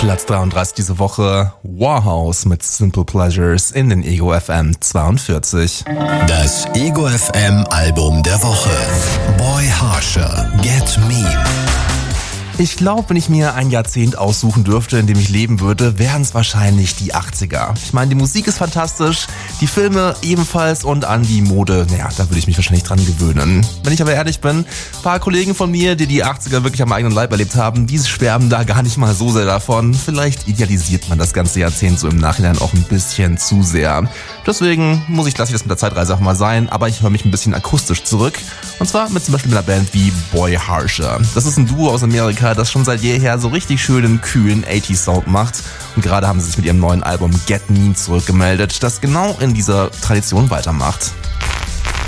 Platz 33 diese Woche Warhouse mit Simple Pleasures in den Ego FM 42. Das Ego FM Album der Woche. Boy Harsher, Get Mean. Ich glaube, wenn ich mir ein Jahrzehnt aussuchen dürfte, in dem ich leben würde, wären es wahrscheinlich die 80er. Ich meine, die Musik ist fantastisch, die Filme ebenfalls und an die Mode, da würde ich mich wahrscheinlich dran gewöhnen. Wenn ich aber ehrlich bin, ein paar Kollegen von mir, die die 80er wirklich am eigenen Leib erlebt haben, die schwärmen da gar nicht mal so sehr davon. Vielleicht idealisiert man das ganze Jahrzehnt so im Nachhinein auch ein bisschen zu sehr. Deswegen lasse ich das mit der Zeitreise auch mal sein, aber ich höre mich ein bisschen akustisch zurück. Und zwar zum Beispiel mit einer Band wie Boy Harsher. Das ist ein Duo aus Amerika, das schon seit jeher so richtig schönen, kühlen 80s Sound macht. Und gerade haben sie sich mit ihrem neuen Album Get Mean zurückgemeldet, das genau in dieser Tradition weitermacht.